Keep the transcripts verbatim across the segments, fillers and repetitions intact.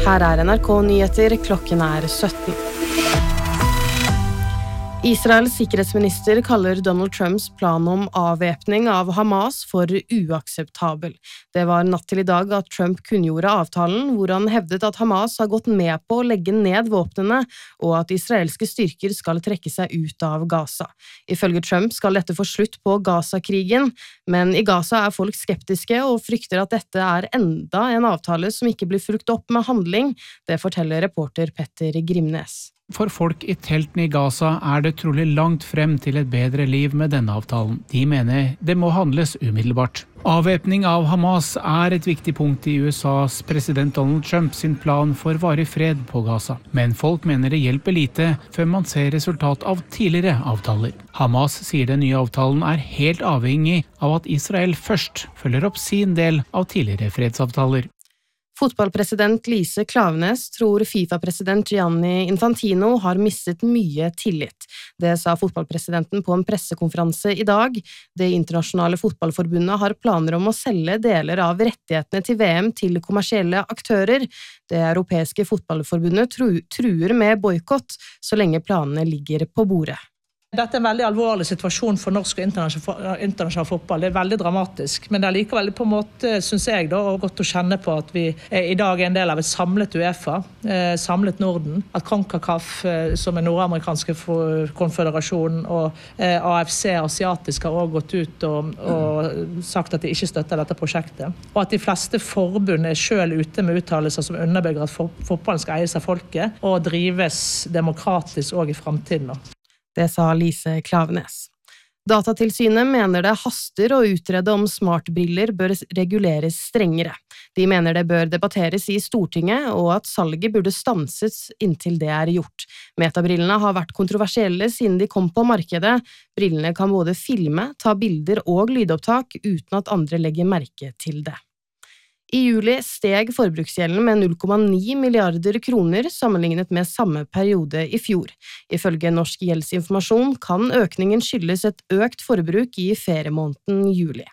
Her er N R K Nyheter, klokken er sytten. Israels sikkerhetsminister kaller Donald Trumps plan om avvæpning av Hamas for uakseptabel. Det var natt til i dag at Trump kunngjorde avtalen, hvor han hevdet at Hamas har gått med på å legge ned våpnene, og at israelske styrker skal trekke seg ut av Gaza. Ifølge Trump skal dette få slutt på Gaza-krigen, men i Gaza er folk skeptiske og frykter at dette er enda en avtale som ikke blir fulgt opp med handling. Det forteller reporter Petter Grimnes. For folk i teltene i Gaza er det trolig langt frem til et bedre liv med denne avtalen. De mener det må handles umiddelbart. Avvæpning av Hamas er et viktig punkt i U S A's president Donald Trump sin plan for varig fred på Gaza. Men folk mener det hjelper lite før man ser resultat av tidligere avtaler. Hamas sier den nye avtalen er helt avhengig av at Israel først følger opp sin del av tidligere fredsavtaler. Fotballpresident Lise Klaveness tror FIFA-president Gianni Infantino har mistet mye tillit. Det sa fotballpresidenten på en pressekonferanse i dag. Det internasjonale fotballforbundet har planer om å selge deler av rettighetene til V M til kommersielle aktører. Det europeiske fotballforbundet truer med boykott så lenge planene ligger på bordet. Dette er en veldig alvorlig situasjon for norsk og internasjonal fotball. Det er veldig dramatisk, men det er likevel på en måte, synes jeg, da, og godt å kjenne på at vi i dag er en del av et samlet UEFA, eh, samlet Norden, at CONCACAF, eh, som er nordamerikanske konfederasjonen, og eh, A F C, asiatisk, har også gått ut og, og sagt at de ikke støtter dette prosjektet. Og at de fleste forbund er selv ute med uttalelser som underbygger at fotballen skal eies av folket, og drives demokratisk også i fremtiden. Det sa Lise Klaveness. Datatilsynet mener det haster å utrede om smartbriller bør reguleres strengere. De mener det bør debatteres i Stortinget, og at salget burde stanses inntil det er gjort. Metabrillene har vært kontroversielle siden de kom på markedet. Brillene kan både filme, ta bilder og lydopptak uten at andre legger merke til det. I juli steg forbruksgjelden med null komma ni milliarder kroner sammenlignet med samme periode i fjor. Ifølge Norsk Gjeldsinformasjon kan økningen skyldes et økt forbruk i feriemåneden juli.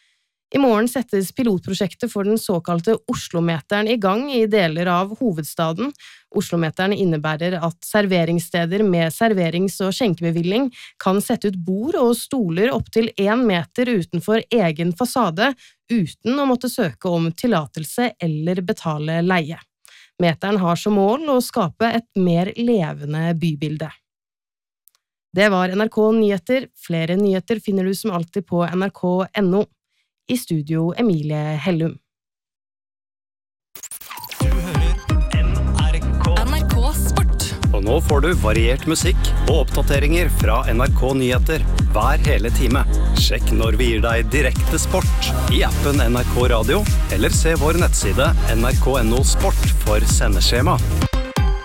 I morgen settes pilotprosjektet for den såkalte Oslo-meteren i gang i deler av hovedstaden. Oslo-meteren innebærer at serveringssteder med serverings- og skjenkebevilling kan sette ut bord og stoler opp til en meter utenfor egen fasade, uten å måtte søke om tillatelse eller betale leie. Meteren har som mål å skape et mer levende bybilde. Det var N R K Nyheter. Flere nyheter finner du som alltid på N R K punktum no. I studio Emilie Hellum. Du hører N R K. N R K Sport. Og nå får du variert musikk og oppdateringer fra N R K Nyheter hver hele time. Sjekk når vi gir deg direkte sport i appen N R K Radio, eller se vår nettside N R K punktum no sport for sendeskjema.